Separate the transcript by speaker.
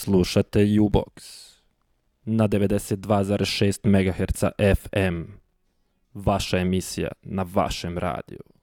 Speaker 1: Slušate U-Box na 92,6 MHz FM. Vaša emisija na vašem radiju.